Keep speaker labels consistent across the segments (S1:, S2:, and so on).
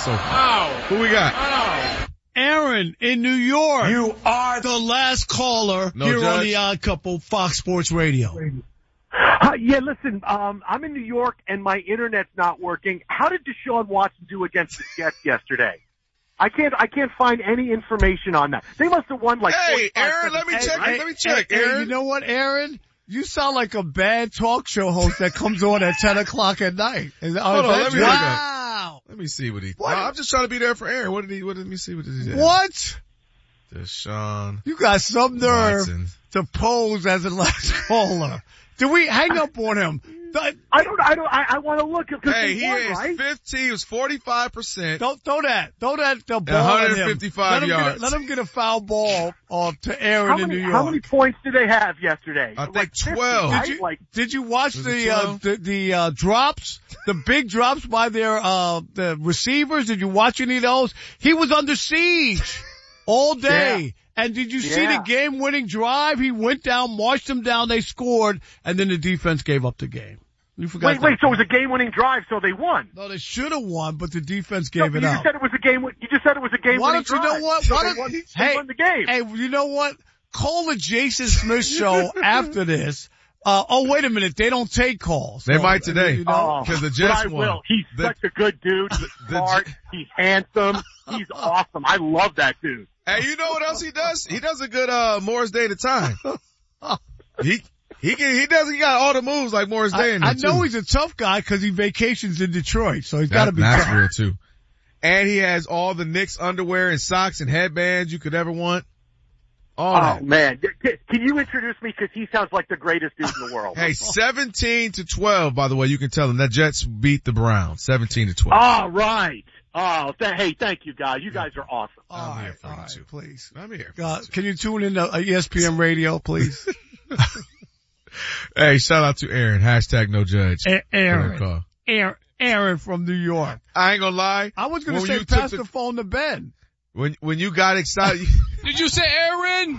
S1: so far. Who we got?
S2: Aaron in New York.
S3: You are
S2: the last caller here
S1: Judge.
S2: on the Odd Couple, Fox Sports Radio.
S4: Yeah, listen, I'm in New York and my internet's not working. How did Deshaun Watson do against the Jets yesterday? I can't find any information on that. They must have won like.
S1: Hey, Aaron, let me check.
S4: right?
S1: Let me check,
S2: Hey,
S1: Aaron.
S2: you know what, Aaron? You sound like a bad talk show host that comes on at 10 o'clock at night.
S1: Hold on, let me
S2: Wow.
S1: Let me see what he.
S2: What?
S1: I'm just trying to be there for Aaron. Let me see what he did.
S2: What?
S1: Deshaun
S2: You got some nerve
S1: Watson.
S2: to pose as a last caller. Did we hang up on him?
S4: I want to look because
S1: Hey,
S4: he won,
S1: is
S4: right?
S1: 15. He was 45%.
S2: Don't throw that the ball at him.
S1: 155 yards.
S2: Let him get a foul ball to Aaron in New York.
S4: How many points did they have yesterday?
S1: I think
S4: Like 50,
S1: 12.
S4: right?
S2: Did you watch
S1: Was it
S2: the drops, the big drops by their the receivers? Did you watch any of those? He was under siege all day.
S4: Yeah.
S2: And did you see the game-winning drive? He went down, marched them down, they scored, and then the defense gave up the game. You forgot.
S4: Wait, so it was a game-winning drive, so they won.
S2: No, they should have won, but the defense gave it
S4: you
S2: up.
S4: just said it was a game. You just said it was a game-winning
S2: Why don't you
S4: drive.
S2: know what?
S4: So
S2: Why
S4: they
S2: don't,
S4: won,
S2: hey,
S4: they won the game.
S2: Hey, you know what? Call the Jason Smith show after this. Oh, wait a minute. They don't take calls.
S1: They might today.
S2: You know?
S1: Because the
S4: But
S1: Jets
S4: I
S1: won.
S4: will. He's such a good dude. He's smart. He's handsome. He's awesome. I love that dude.
S1: Hey, you know what else he does? He does a good Morris Day at a time. He got all the moves like Morris Day in there
S2: I know
S1: too.
S2: he's a tough guy because he vacations in Detroit, so he's got to be
S1: That's
S2: tough.
S1: real too. And he has all the Knicks underwear and socks and headbands you could ever want. All that.
S4: Man. Can you introduce me? Because he sounds like the greatest dude in the world.
S1: Hey, 17-12, by the way, you can tell him that Jets beat the Browns, 17-12.
S4: All right. Oh, hey, thank you guys. You guys are awesome.
S1: I'm here for you too.
S2: Please.
S1: I'm here.
S2: Can you tune in to ESPN Radio, please?
S1: Hey, shout out to Aaron. Hashtag no judge.
S2: Aaron from New York.
S1: I ain't gonna lie.
S2: I was going to
S1: When
S2: say
S1: you
S2: pass
S1: took
S2: the phone to Ben.
S1: When you got excited.
S5: Did you say Aaron?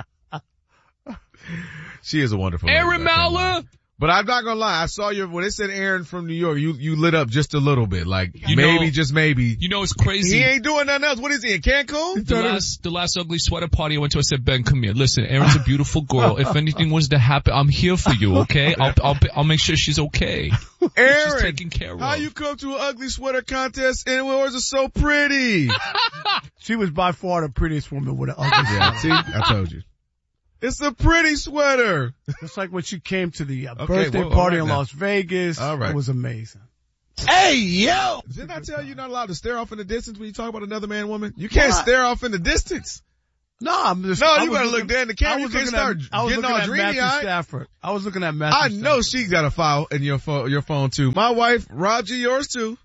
S1: She is a wonderful lady.
S5: Aaron Mauler?
S1: But I'm not gonna lie, I saw when it said Aaron from New York, you lit up just a little bit, like just maybe.
S5: You know, it's crazy.
S1: He ain't doing nothing else. What is he in Cancun?
S5: The last ugly sweater party I went to, I said, Ben, come here. Listen, Erin's a beautiful girl. If anything was to happen, I'm here for you, okay? I'll make sure she's okay.
S1: Aaron,
S5: she's taken care of.
S1: How you come to an ugly sweater contest and yours are so pretty?
S2: She was by far the prettiest woman with an ugly sweater.
S1: Yeah, see, I told you. It's a pretty sweater.
S2: It's like when she came to the birthday party in Las Vegas.
S1: All right.
S2: It was amazing.
S3: Hey, yo!
S1: Didn't I tell you you're not allowed to stare off in the distance when you talk about another man, woman? You can't stare off in the distance.
S2: No, I'm just.
S1: No, you gotta look dead in the camera. You can't start
S2: I was
S1: getting
S2: looking
S1: all
S2: at
S1: dreamy
S2: Matthew
S1: eyed.
S2: Stafford. I was looking at Matthew
S1: I
S2: Stafford.
S1: know she got a file in your phone too. My wife, Roger, yours too.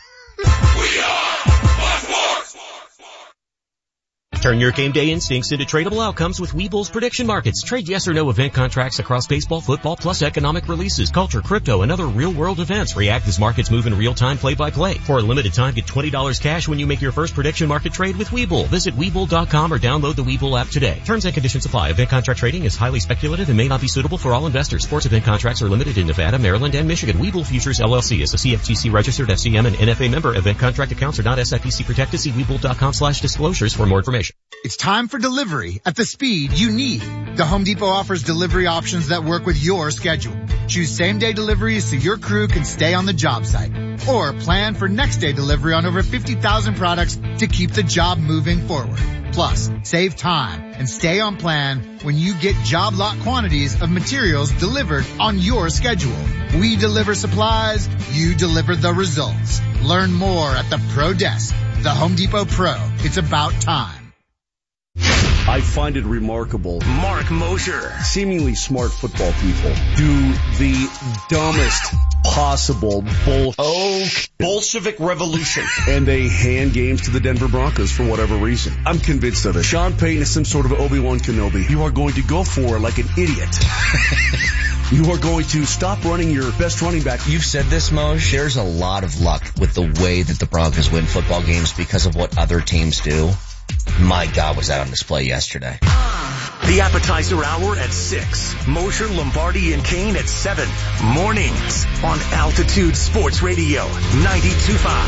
S6: Turn your game day instincts into tradable outcomes with Webull's prediction markets. Trade yes or no event contracts across baseball, football, plus economic releases, culture, crypto, and other real-world events. React as markets move in real time, play-by-play. For a limited time, get $20 cash when you make your first prediction market trade with Webull. Visit Webull.com or download the Webull app today. Terms and conditions apply. Event contract trading is highly speculative and may not be suitable for all investors. Sports event contracts are limited in Nevada, Maryland, and Michigan. Webull Futures LLC is a CFTC registered FCM and NFA member. Event contract accounts are not SIPC protected. See Webull.com/disclosures for more information.
S7: It's time for delivery at the speed you need. The Home Depot offers delivery options that work with your schedule. Choose same-day deliveries so your crew can stay on the job site. Or plan for next-day delivery on over 50,000 products to keep the job moving forward. Plus, save time and stay on plan when you get job lot quantities of materials delivered on your schedule. We deliver supplies, you deliver the results. Learn more at the Pro Desk. The Home Depot Pro. It's about time.
S8: I find it remarkable.
S3: Mark Mosher.
S8: Seemingly smart football people do the dumbest possible
S3: Bolshevik revolution.
S8: and they hand games to the Denver Broncos for whatever reason. I'm convinced of it. Sean Payton is some sort of Obi-Wan Kenobi. You are going to go for like an idiot. You are going to stop running your best running back.
S9: You've said this, Moj. There's a lot of luck with the way that the Broncos win football games because of what other teams do. My God, was that on display yesterday.
S3: The appetizer hour at 6. Mosher, Lombardi, and Kane at 7. Mornings on Altitude Sports Radio 92.5.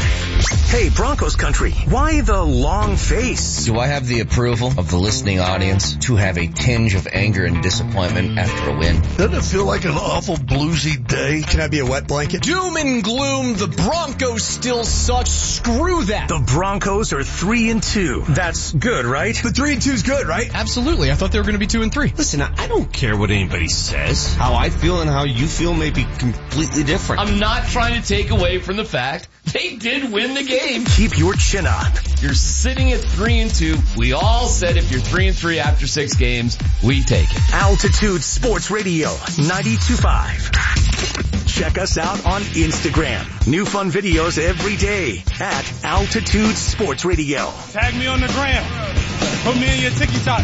S3: Hey, Broncos country, why the long face?
S9: Do I have the approval of the listening audience to have a tinge of anger and disappointment after a win?
S8: Doesn't it feel like an awful bluesy day? Can I be a wet blanket?
S10: Doom and gloom, the Broncos still suck. Screw that.
S3: The Broncos are 3-2. That's good, right?
S8: But 3-2 is good, right?
S10: Absolutely. I thought they were going to be 2-3.
S6: Listen, I don't care what anybody says. How I feel and how you feel may be completely different.
S10: I'm not trying to take away from the fact they did win the game.
S3: Keep your chin up.
S10: You're sitting at 3-2. We all said if you're 3-3 after 6 games, we take it.
S3: Altitude Sports Radio 92.5. Check us out on Instagram. New fun videos every day at Altitude Sports Radio.
S11: Tag me on the gram. Put me in your TikTok.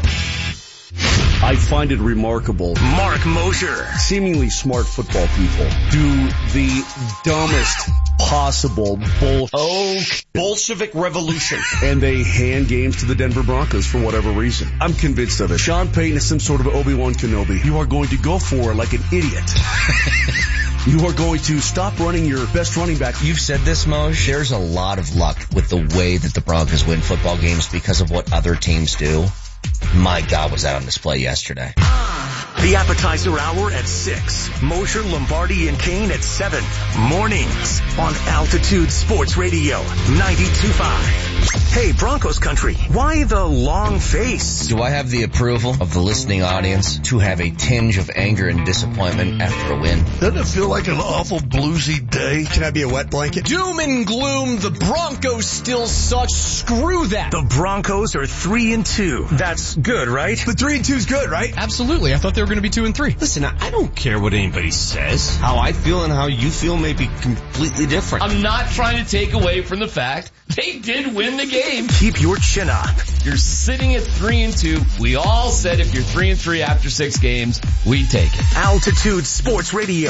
S8: I find it remarkable.
S3: Mark Mosher.
S8: Seemingly smart football people do the dumbest possible
S6: Bolshevik revolution.
S8: and they hand games to the Denver Broncos for whatever reason. I'm convinced of it. Sean Payton is some sort of Obi-Wan Kenobi. You are going to go for like an idiot. You are going to stop running your best running back.
S9: You've said this, Moj. There's a lot of luck with the way that the Broncos win football games because of what other teams do. My God, was that on display yesterday.
S3: The appetizer hour at 6. Mosher, Lombardi, and Kane at 7. Mornings on Altitude Sports Radio 92.5. Hey, Broncos country, why the long face?
S9: Do I have the approval of the listening audience to have a tinge of anger and disappointment after a win?
S8: Doesn't it feel like an awful bluesy day? Can I be a wet blanket?
S10: Doom and gloom, the Broncos still suck. Screw that.
S3: The Broncos are 3-2. That's good, right?
S8: But 3-2 is good, right?
S10: Absolutely. I thought they were going to be 2-3.
S6: Listen, I don't care what anybody says. How I feel and how you feel may be completely different.
S10: I'm not trying to take away from the fact they did win the game.
S3: Keep your chin up.
S10: You're sitting at 3-2. We all said if you're 3-3 after 6 games, we take it.
S3: Altitude Sports Radio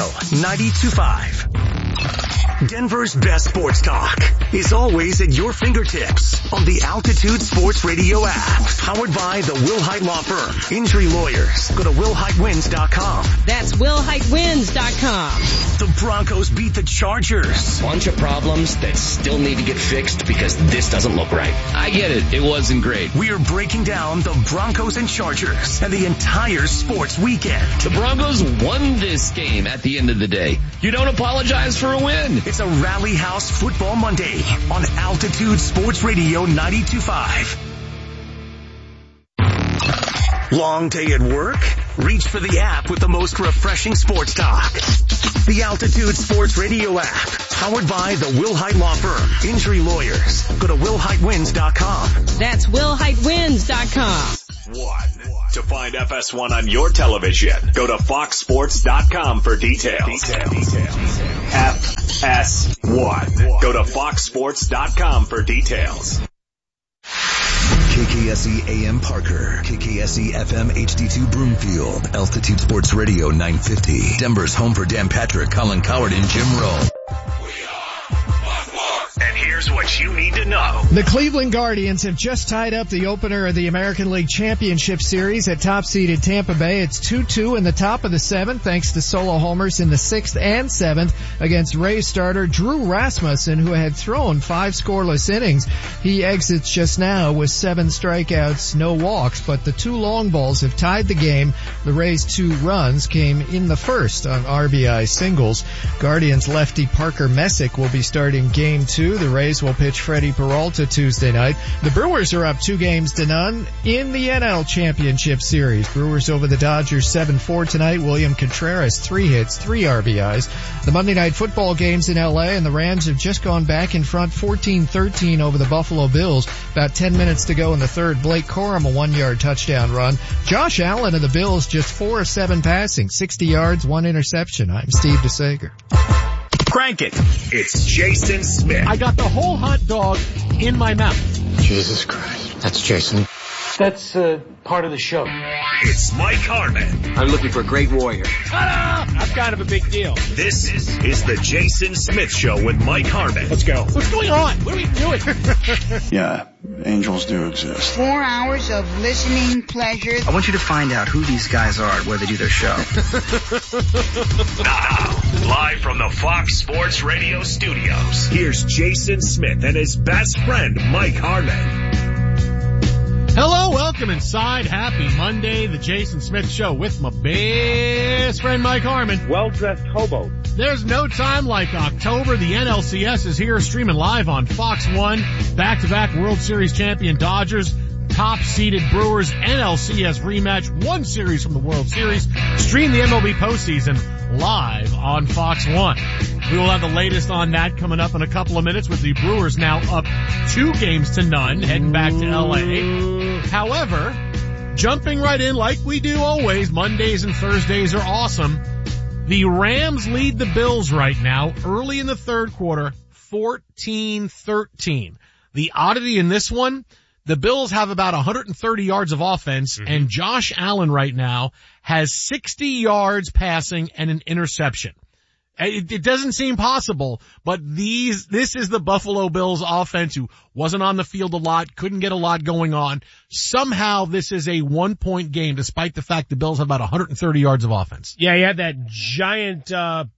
S3: 92.5. Denver's best sports talk is always at your fingertips on the Altitude Sports Radio app. Powered by the Wilhite Law Firm. Injury lawyers. Go to WilhiteWins.com.
S12: That's WilhiteWins.com.
S3: The Broncos beat the Chargers.
S9: Bunch of problems that still need to get fixed because this doesn't look right.
S10: I get it. It wasn't great.
S3: We are breaking down the Broncos and Chargers and the entire sports weekend.
S10: The Broncos won this game at the end of the day. You don't apologize for a win.
S3: It's a Rally House Football Monday on Altitude Sports Radio 92.5. Long day at work? Reach for the app with the most refreshing sports talk. The Altitude Sports Radio app. Powered by the Wilhite Law Firm. Injury lawyers. Go to WilhiteWins.com.
S12: That's WilhiteWins.com.
S13: To find FS1 on your television, go to FoxSports.com for details. FS1. Go to FoxSports.com for details.
S14: KKSE AM Parker, KKSE FM HD2 Broomfield, Altitude Sports Radio 950, Denver's home for Dan Patrick, Colin Coward, and Jim Rowe.
S13: And here's what you need to know.
S15: The Cleveland Guardians have just tied up the opener of the American League Championship Series at top-seeded Tampa Bay. It's 2-2 in the top of the 7th thanks to solo homers in the 6th and 7th against Rays starter Drew Rasmussen, who had thrown 5 scoreless innings. He exits just now with 7 strikeouts, no walks, but the 2 long balls have tied the game. The Rays' 2 runs came in the first on RBI singles. Guardians lefty Parker Messick will be starting Game 2. The Rays will pitch Freddie Peralta Tuesday night. The Brewers are up 2-0 in the NL Championship Series. Brewers over the Dodgers 7-4 tonight. William Contreras 3 hits, 3 RBIs. The Monday Night Football games in LA, and the Rams have just gone back in front 14-13 over the Buffalo Bills. About 10 minutes to go in the third. Blake Corum a 1-yard touchdown run. Josh Allen of the Bills just 4 of 7 passing, 60 yards, 1 interception. I'm Steve DeSager.
S13: Crank it. It's Jason Smith.
S16: I got the whole hot dog in my mouth.
S9: Jesus Christ. That's Jason.
S16: That's part of the show.
S13: It's Mike Harmon.
S16: I'm looking for a great warrior. Ta-da! I'm kind of a big deal.
S13: This is the Jason Smith Show with Mike Harmon.
S16: Let's go. What's going on? What are we doing?
S17: Yeah, angels do exist.
S18: 4 hours of listening pleasure.
S19: I want you to find out who these guys are, where they do their show.
S13: Now,
S3: Live from the Fox Sports Radio studios, here's Jason Smith and his best friend, Mike Harmon.
S19: Hello, welcome inside. Happy Monday, the Jason Smith Show with my best friend Mike Harmon.
S20: Well-dressed hobo.
S19: There's no time like October. The NLCS is here, streaming live on Fox 1. Back-to-back World Series champion Dodgers, top-seeded Brewers, NLCS rematch, one series from the World Series. Stream the MLB postseason live on Fox 1. We will have the latest on that coming up in a couple of minutes with the Brewers now up 2-0, heading back to LA. However, jumping right in like we do always, Mondays and Thursdays are awesome. The Rams lead the Bills right now, early in the third quarter, 14-13. The oddity in this one, the Bills have about 130 yards of offense, and Josh Allen right now has 60 yards passing and an interception. It doesn't seem possible, but this is the Buffalo Bills offense who wasn't on the field a lot, couldn't get a lot going on. Somehow this is a 1-point game despite the fact the Bills have about 130 yards of offense.
S16: Yeah, he had that giant,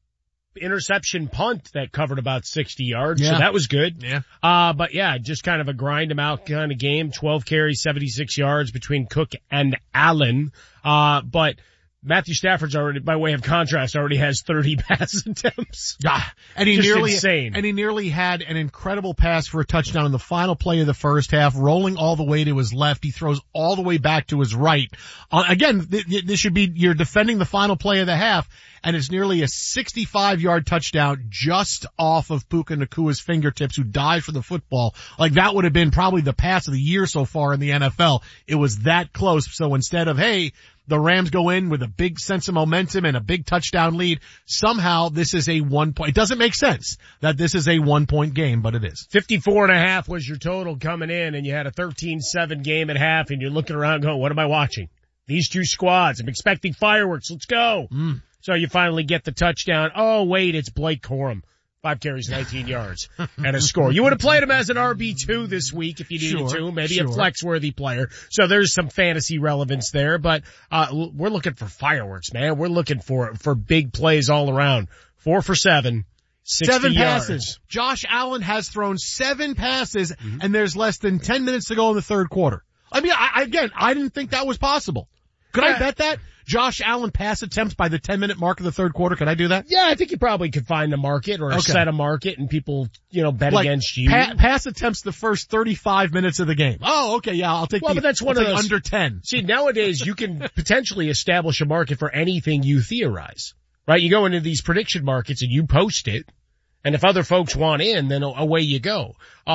S16: interception punt that covered about 60 yards.
S19: Yeah.
S16: So that was good.
S19: Yeah.
S16: But yeah, just kind of a grind him out kind of game. 12 carries, 76 yards between Cook and Allen. But Matthew Stafford's already, by way of contrast, already has 30 pass attempts.
S19: Yeah. And he
S16: Just
S19: nearly,
S16: insane.
S19: And he nearly had an incredible pass for a touchdown in the final play of the first half, rolling all the way to his left. He throws all the way back to his right. Again, this should be, you're defending the final play of the half, and it's nearly a 65-yard touchdown just off of Puka Nakua's fingertips, who died for the football. Like, that would have been probably the pass of the year so far in the NFL. It was that close. So instead of, hey, the Rams go in with a big sense of momentum and a big touchdown lead, somehow this is a 1 point. It doesn't make sense that this is a 1-point game, but it is.
S16: 54.5 was your total coming in, and you had a 13-7 game at half, and you're looking around going, what am I watching? These two squads. I'm expecting fireworks. Let's go. So you finally get the touchdown. Oh, wait, it's Blake Corum. 5 carries, 19 yards, and a score. You would have played him as an RB2 this week if you needed to, maybe a flex-worthy player. So there's some fantasy relevance there, but we're looking for fireworks, man. We're looking for big plays all around. 4 for 7, 60
S19: 7
S16: yards.
S19: passes. Josh Allen has thrown 7 passes, and there's less than 10 minutes to go in the third quarter. I mean, I didn't think that was possible. Could I bet that? Josh Allen pass attempts by the 10-minute mark of the third quarter. Could I do that?
S16: Yeah, I think you probably could find a market or set a market and people, bet against you.
S19: Pass attempts the first 35 minutes of the game. Oh, okay, yeah, I'll take
S16: but that's one of those
S19: under 10.
S16: See, nowadays you can potentially establish a market for anything you theorize, right? You go into these prediction markets and you post it. And if other folks want in, then away you go.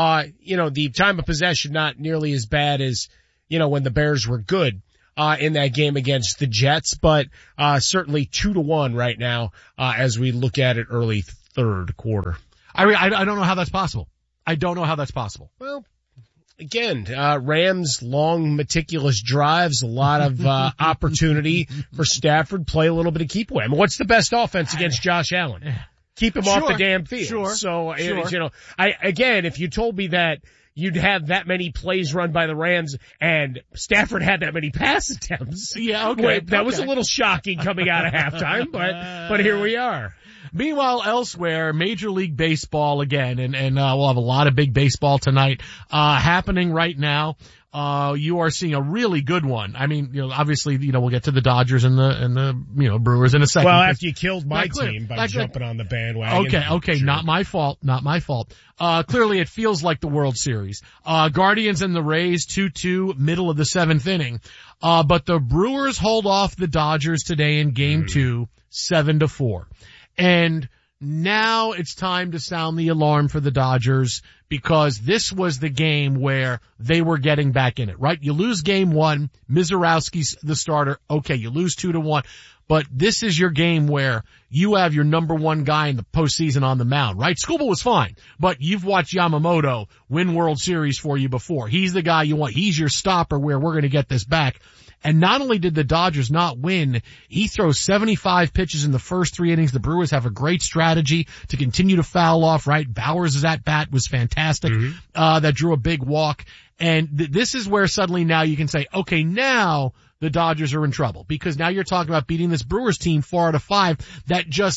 S16: The time of possession not nearly as bad as, when the Bears were good. In that game against the Jets, but, certainly 2-1 right now, as we look at it early third quarter.
S19: I don't know how that's possible. I don't know how that's possible.
S16: Well, again, Rams long, meticulous drives, a lot of, opportunity for Stafford, play a little bit of keep away. I mean, what's the best offense against Josh Allen? Keep him off the damn field. So, if you told me that you'd have that many plays run by the Rams and Stafford had that many pass attempts.
S19: Yeah, okay.
S16: That was a little shocking coming out of halftime, but here we are.
S19: Meanwhile, elsewhere, Major League Baseball again, and we'll have a lot of big baseball tonight, happening right now. You are seeing a really good one. I mean, obviously, we'll get to the Dodgers and the Brewers in a second.
S16: Well, after you killed my team by jumping on the bandwagon.
S19: Okay, sure. Not my fault. Clearly it feels like the World Series. Guardians and the Rays 2-2, middle of the 7th inning. But the Brewers hold off the Dodgers today in game 2, 7-4. And now it's time to sound the alarm for the Dodgers, because this was the game where they were getting back in it, right? You lose game 1, Mizorowski's the starter. Okay, you lose 2-1, but this is your game where you have your number 1 guy in the postseason on the mound, right? Skubal was fine, but you've watched Yamamoto win World Series for you before. He's the guy you want. He's your stopper where we're going to get this back. And not only did the Dodgers not win, he throws 75 pitches in the first 3 innings. The Brewers have a great strategy to continue to foul off, right? Bowers' at-bat was fantastic. That drew a big walk. And this is where suddenly now you can say, okay, now the Dodgers are in trouble, because now you're talking about beating this Brewers team 4 out of 5 that just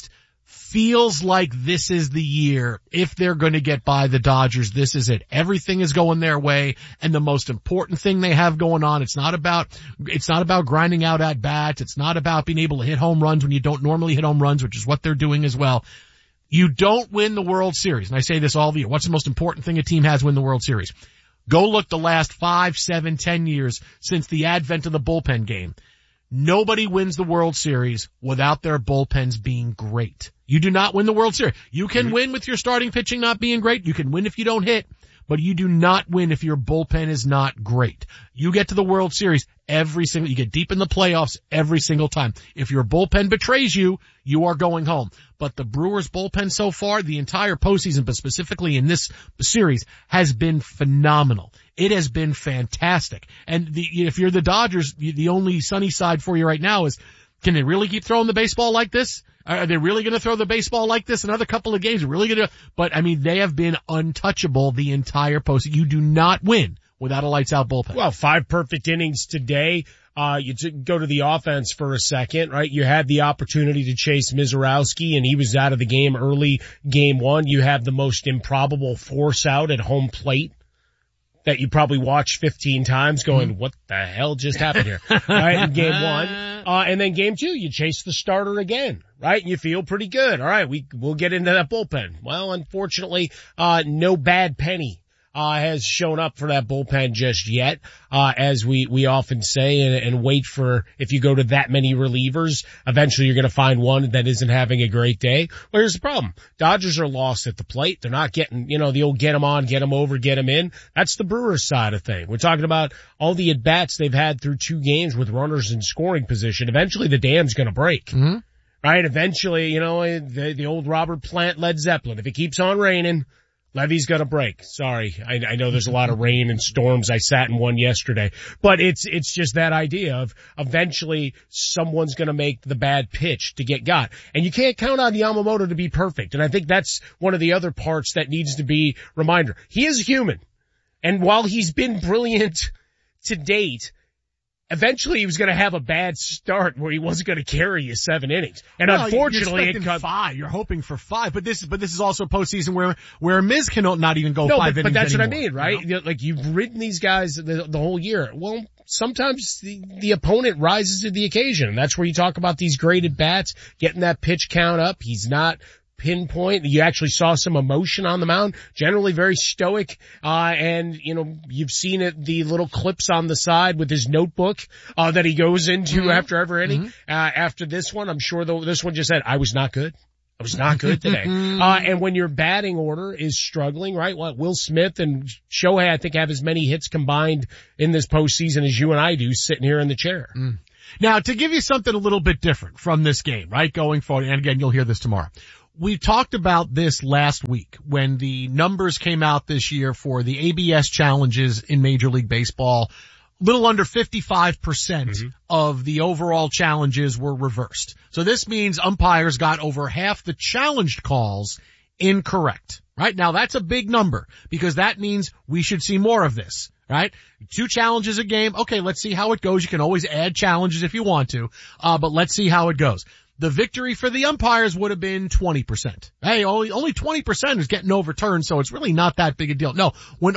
S19: feels like this is the year. If they're going to get by the Dodgers, this is it. Everything is going their way, and the most important thing they have going on, it's not about grinding out at bats. It's not about being able to hit home runs when you don't normally hit home runs, which is what they're doing as well. You don't win the World Series, and I say this all the year. What's the most important thing a team has win the World Series? Go look the last 5, 7, 10 years since the advent of the bullpen game. Nobody wins the World Series without their bullpens being great. You do not win the World Series. You can win with your starting pitching not being great. You can win if you don't hit, but you do not win if your bullpen is not great. You get to the World Series you get deep in the playoffs every single time. If your bullpen betrays you, you are going home. But the Brewers bullpen so far, the entire postseason, but specifically in this series, has been phenomenal. It has been fantastic. And if you're the Dodgers, the only sunny side for you right now is, can they really keep throwing the baseball like this? Are they really going to throw the baseball like this? Another couple of games, really going to? But I mean, they have been untouchable the entire postseason. You do not win without a lights out bullpen.
S16: Well, 5 perfect innings today. You go to the offense for a second, right? You had the opportunity to chase Mizorowski, and he was out of the game early game 1. You have the most improbable force out at home plate that you probably watched 15 times going, what the hell just happened here? Right, in game 1. And then game 2, you chase the starter again, right? And you feel pretty good. All right, we'll get into that bullpen. Well, unfortunately, no bad penny has shown up for that bullpen just yet, as we often say, and wait for, if you go to that many relievers, eventually you're going to find one that isn't having a great day. Well, here's the problem. Dodgers are lost at the plate. They're not getting, the old get them on, get them over, get them in. That's the Brewers side of thing. We're talking about all the at-bats they've had through 2 games with runners in scoring position. Eventually the dam's going to break. Mm-hmm. Right? Eventually, the old Robert Plant Led Zeppelin. If it keeps on raining, levee's gonna break. Sorry. I know there's a lot of rain and storms. I sat in one yesterday. But it's just that idea of eventually someone's gonna make the bad pitch to get got. And you can't count on Yamamoto to be perfect. And I think that's one of the other parts that needs to be reminder. He is human. And while he's been brilliant to date, eventually he was going to have a bad start where he wasn't going to carry you 7 innings. And unfortunately
S19: it cut 5. You're hoping for 5, but this is also postseason where Miz can not even go 5 innings.
S16: But that's
S19: anymore,
S16: what I mean, right? Like you've ridden these guys the whole year. Well, sometimes the opponent rises to the occasion. And that's where you talk about these great at bats, getting that pitch count up. He's not pinpoint. You actually saw some emotion on the mound, generally very stoic. And you've seen it, the little clips on the side with his notebook, that he goes into after every inning. After this one, I'm sure this one just said, I was not good. I was not good today. And when your batting order is struggling, right? Will Smith and Shohei, I think, have as many hits combined in this postseason as you and I do sitting here in the chair.
S19: Now, to give you something a little bit different from this game, right? Going forward, and again, you'll hear this tomorrow. We talked about this last week when the numbers came out this year for the ABS challenges in Major League Baseball. A little under 55% of the overall challenges were reversed. So this means umpires got over half the challenged calls incorrect. Right? Now that's a big number because that means we should see more of this. Right? 2 challenges a game. Okay, let's see how it goes. You can always add challenges if you want to, but let's see how it goes. The victory for the umpires would have been 20%. Hey, only 20% is getting overturned, so it's really not that big a deal. No, when